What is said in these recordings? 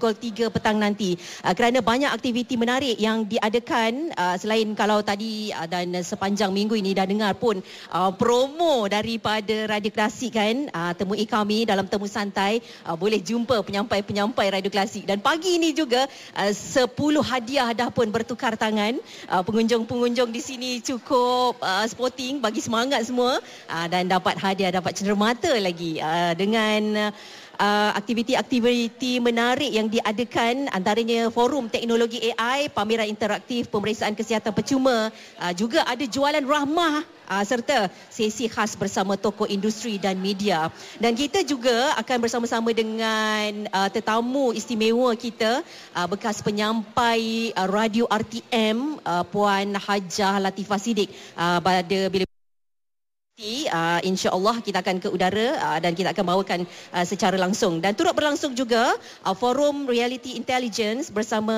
pukul 3 petang nanti, kerana banyak aktiviti menarik yang diadakan, selain kalau tadi dan sepanjang minggu ini dah dengar pun promo daripada Radio Klasik kan. Temui kami dalam Temu Santai, boleh jumpa penyampai-penyampai Radio Klasik. Dan pagi ini juga 10 hadiah dah pun bertukar tangan. Pengunjung-pengunjung di sini cukup sporting, bagi semangat semua, dan dapat hadiah, dapat cenderamata lagi dengan aktiviti-aktiviti menarik yang diadakan, antaranya forum teknologi AI, pameran interaktif, pemeriksaan kesihatan percuma, juga ada jualan rahmah, serta sesi khas bersama tokoh industri dan media. Dan kita juga akan bersama-sama dengan tetamu istimewa kita, bekas penyampai radio RTM, Puan Hajah Latifah Siddiq, pada bila insya-Allah kita akan ke udara dan kita akan bawakan secara langsung. Dan turut berlangsung juga forum reality intelligence bersama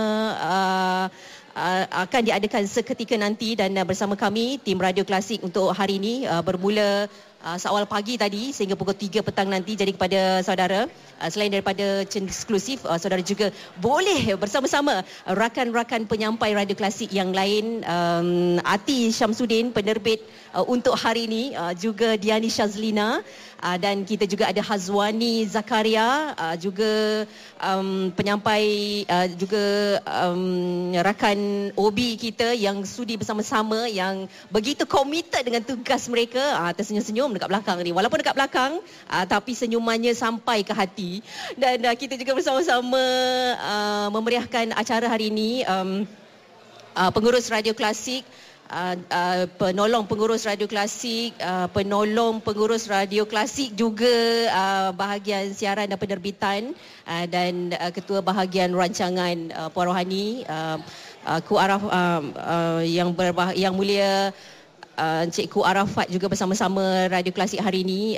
akan diadakan seketika nanti, dan bersama kami tim Radio Klasik untuk hari ini bermula seawal pagi tadi sehingga pukul 3 petang nanti. Jadi kepada saudara, selain daripada eksklusif, saudara juga boleh bersama-sama rakan-rakan penyampai Radio Klasik yang lain, Ati Syamsuddin penerbit untuk hari ini, juga Diani Shazlina, dan kita juga ada Hazwani Zakaria, juga penyampai, juga rakan OB kita yang sudi bersama-sama, yang begitu komited dengan tugas mereka. Tersenyum-senyum dekat belakang ni, walaupun dekat belakang, tapi senyumannya sampai ke hati. Dan kita juga bersama-sama memeriahkan acara hari ini. Pengurus Radio Klasik, penolong pengurus Radio Klasik, penolong pengurus Radio Klasik juga bahagian siaran dan penerbitan, dan ketua bahagian rancangan Puan Rohani, Ku Araf, yang mulia Encik Arafat juga bersama-sama Radio Klasik hari ini.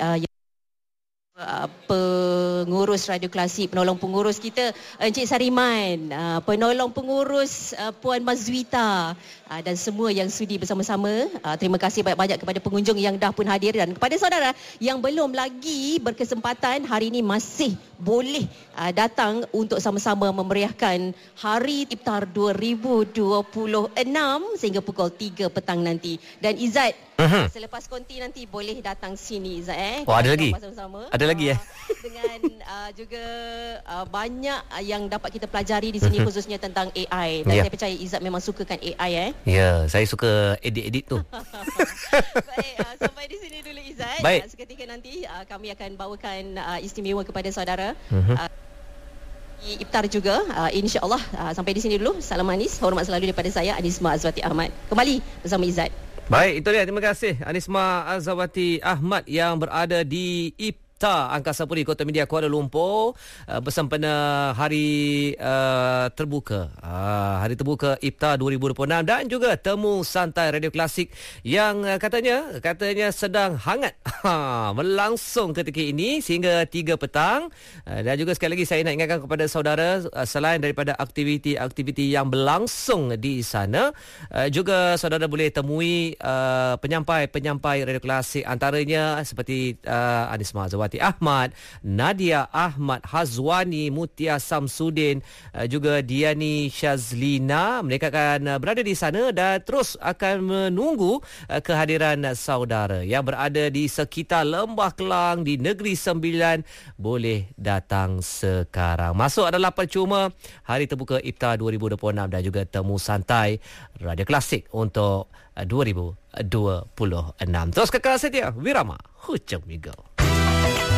Pengurus Radio Klasik, penolong pengurus kita Encik Sariman, penolong pengurus Puan Mazwita, dan semua yang sudi bersama-sama. Terima kasih banyak-banyak kepada pengunjung yang dah pun hadir, dan kepada saudara yang belum lagi berkesempatan, hari ini masih boleh datang untuk sama-sama memeriahkan Hari Iftar 2026 sehingga pukul 3 petang nanti. Dan Izzat, selepas konti nanti boleh datang sini Izzat. Ada lagi? Sama-sama. Ada lagi Dengan juga banyak yang dapat kita pelajari di sini, khususnya tentang AI. Dan saya percaya Izzat memang sukakan AI Ya, saya suka edit-edit tu. Baik, sampai di sini dulu Izzat. Baik. Seketika nanti kami akan bawakan istimewa kepada saudara. Iftar juga, insya-Allah. Sampai di sini dulu. Salam manis, hormat selalu daripada saya, Anisma Azwati Ahmad. Kembali bersama Izzat. Baik, itu dia. Terima kasih Anisma Azwati Ahmad yang berada di Angkasa Puri, Kota Media, Kuala Lumpur, bersempena hari terbuka, hari terbuka Iftar 2026, dan juga Temu Santai Radio Klasik yang katanya sedang hangat berlangsung ketika ini sehingga 3 petang. Dan juga sekali lagi saya nak ingatkan kepada saudara, selain daripada aktiviti-aktiviti yang berlangsung di sana, juga saudara boleh temui penyampai-penyampai Radio Klasik, antaranya seperti Anisma Azwati Ahmad, Nadia Ahmad, Hazwani, Mutia Samsudin, juga Diani Shazlina. Mereka akan berada di sana dan terus akan menunggu kehadiran saudara yang berada di sekitar Lembah Kelang, di Negeri Sembilan. Boleh datang sekarang. Masuk adalah percuma Hari Terbuka Iftar 2026 dan juga Temu Santai Radio Klasik untuk 2026. Terus kekal setia Wirama Hucang Miguel.